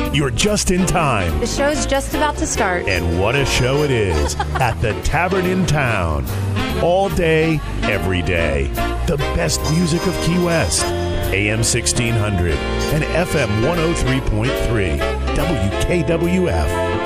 You're just in time. The show's just about to start. And what a show it is at the Tavern in Town. All day, every day. The best music of Key West. AM 1600 and FM 103.3 WKWF.